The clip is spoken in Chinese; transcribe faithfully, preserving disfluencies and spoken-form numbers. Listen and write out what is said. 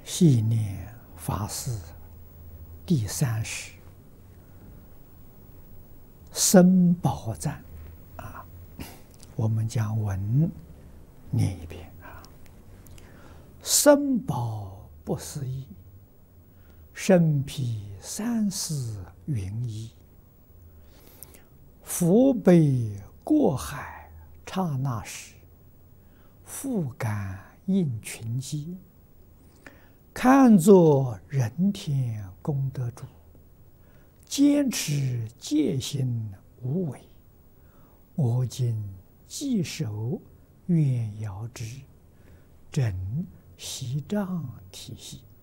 系念法师第三世僧宝赞啊，我们将文念一遍啊。僧宝不思议，身披三世云衣，福悲过海刹那时，复感应群机。看作人天功德主，坚持戒心无为。我今既守愿遥之，整习障体系。